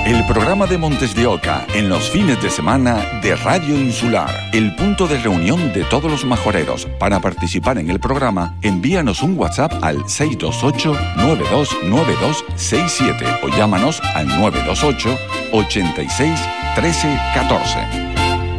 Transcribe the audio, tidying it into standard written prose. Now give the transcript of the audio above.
el programa de Montes de Oca en los fines de semana de Radio Insular, el punto de reunión de todos los majoreros. Para participar en el programa, envíanos un WhatsApp al 628-929267 o llámanos al 928 86 13 14.